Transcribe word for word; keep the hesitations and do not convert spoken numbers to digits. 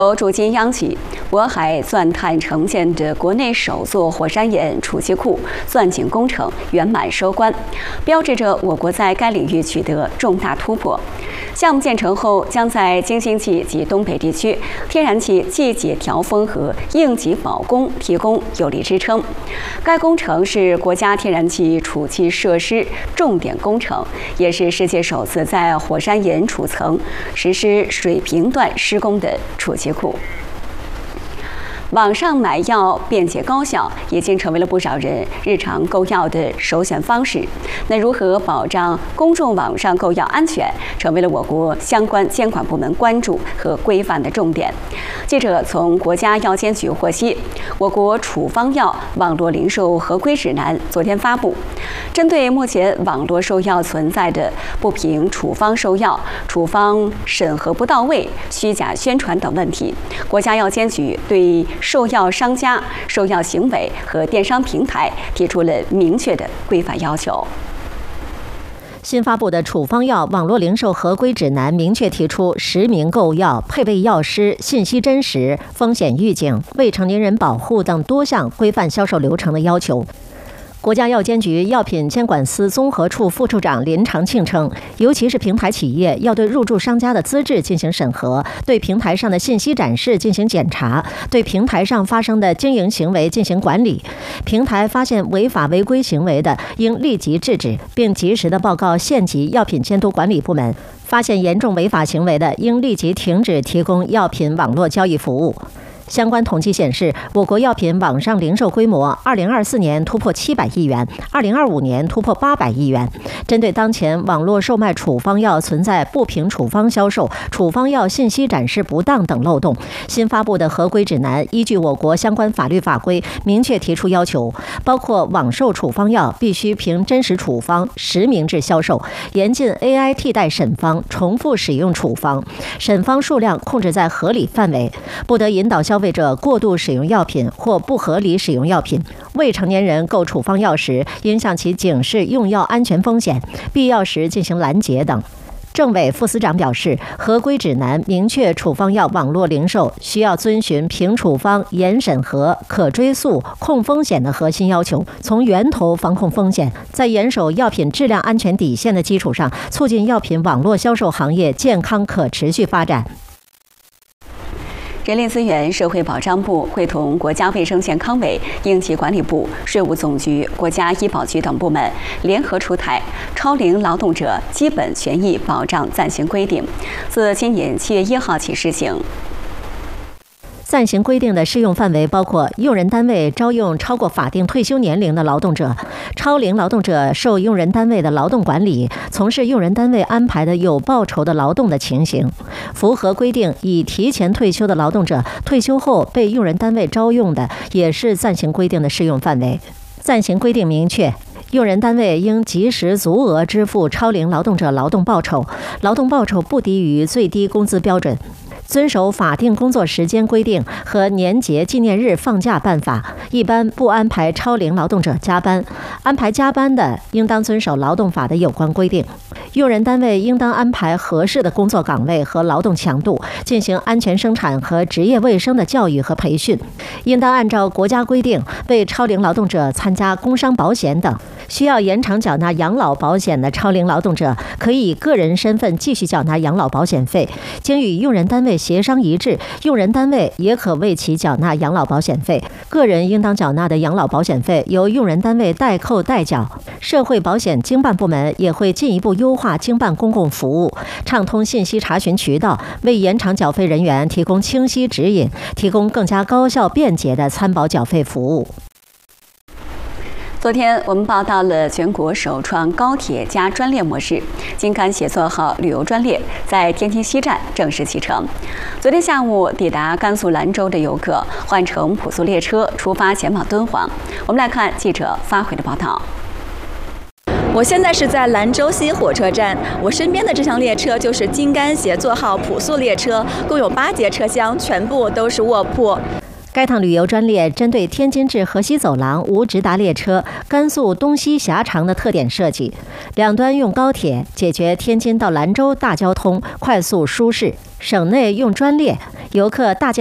由驻京央企渤海钻探城建的国内首座火山岩储气库钻井工程圆满收官，标志着我国在该领域取得重大突破。项目建成后，将在京津冀及东北地区天然气季节调峰和应急保供提供有力支撑。该工程是国家天然气储气设施重点工程，也是世界首次在火山岩储层实施水平段施工的储气库。网上买药便捷高效，已经成为了不少人日常购药的首选方式。那如何保障公众网上购药安全，成为了我国相关监管部门关注和规范的重点。记者从国家药监局获悉，我国处方药网络零售合规指南昨天发布，针对目前网络售药存在的不凭处方售药、处方审核不到位、虚假宣传等问题，国家药监局对售药商家、售药行为和电商平台提出了明确的规范要求。 新发布的处方药网络零售合规指南明确提出实名购药、配备药师、信息真实、风险预警、未成年人保护等多项规范销售流程的要求。国家药监局药品监管司综合处副处长林长庆称，尤其是平台企业要对入驻商家的资质进行审核，对平台上的信息展示进行检查，对平台上发生的经营行为进行管理。平台发现违法违规行为的，应立即制止，并及时的报告县级药品监督管理部门。发现严重违法行为的，应立即停止提供药品网络交易服务。相关统计显示，我国药品网上零售规模二零二四年突破七百亿元，二零二五年突破八百亿元。针对当前网络售卖处方药存在不凭处方销售、处方药信息展示不当等漏洞，新发布的合规指南依据我国相关法律法规，明确提出要求，包括网售处方药必须凭真实处方实名制销售，严禁 A I 替代审方、重复使用处方，审方数量控制在合理范围，不得引导消费消费者过度使用药品或不合理使用药品。未成年人购处方药时，应向其警示用药安全风险，必要时进行拦截等。政委副司长表示，合规指南明确处方药网络零售需要遵循凭处方、严审核、可追溯、控风险的核心要求，从源头防控风险，在严守药品质量安全底线的基础上，促进药品网络销售行业健康可持续发展。 人力资源社会保障部会同国家卫生健康委、应急管理部、税务总局、国家医保局等部门联合出台《超龄劳动者基本权益保障暂行规定》，自今年七月一号起施行。 暂行规定的适用范围包括用人单位招用超过法定退休年龄的劳动者，超龄劳动者受用人单位的劳动管理，从事用人单位安排的有报酬的劳动的情形。符合规定已提前退休的劳动者，退休后被用人单位招用的，也是暂行规定的适用范围。暂行规定明确，用人单位应及时足额支付超龄劳动者劳动报酬，劳动报酬不低于最低工资标准。遵守法定工作时间规定和年节纪念日放假办法，一般不安排超龄劳动者加班，安排加班的应当遵守劳动法的有关规定。用人单位应当安排合适的工作岗位和劳动强度，进行安全生产和职业卫生的教育和培训，应当按照国家规定为超龄劳动者参加工伤保险等。需要延长缴纳养老保险的超龄劳动者，可以以个人身份继续缴纳养老保险费，经与用人单位协商一致，用人单位也可为其缴纳养老保险费。个人应当缴纳的养老保险费由用人单位代扣代缴。社会保险经办部门也会进一步优化经办公共服务，畅通信息查询渠道，为延长缴费人员提供清晰指引，提供更加高效便捷的参保缴费服务。 昨天我们报道了全国首创高铁加专列模式京赣协作号旅游专列在天津西站正式启程。昨天下午抵达甘肃兰州的游客换乘普速列车出发前往敦煌。我们来看记者发回的报道。 我现在是在兰州西火车站，我身边的这趟列车就是京赣协作号普速列车，共有八节车厢，全部都是卧铺。 该趟旅游专列针对天津至河西走廊无直达列车、甘肃东西狭长的特点设计，两端用高铁解决天津到兰州大交通快速舒适，省内用专列，游客大件